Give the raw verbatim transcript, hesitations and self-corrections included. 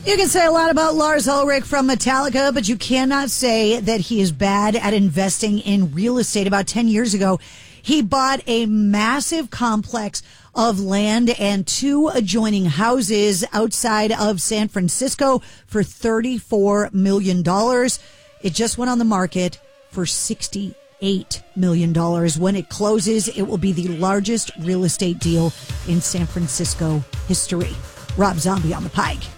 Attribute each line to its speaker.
Speaker 1: You can say a lot about Lars Ulrich from Metallica, but you cannot say that he is bad at investing in real estate. About ten years ago, he bought a massive complex of land and two adjoining houses outside of San Francisco for thirty-four million dollars. It just went on the market for sixty-eight million dollars. When it closes, it will be the largest real estate deal in San Francisco history. Rob Zombie on the Pike.